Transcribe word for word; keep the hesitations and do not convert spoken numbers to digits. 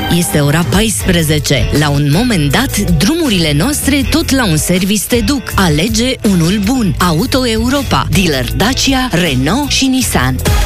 Este ora paisprezece. La un moment dat, drumurile noastre tot la un service te duc. Alege unul bun. Auto Europa, dealer Dacia, Renault și Nissan.